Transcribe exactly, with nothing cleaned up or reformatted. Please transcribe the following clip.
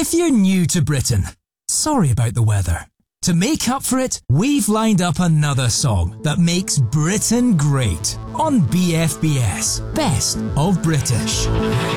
If you're new to Britain, sorry about the weather. To make up for it, we've lined up another song that makes Britain great on B F B S, Best of British.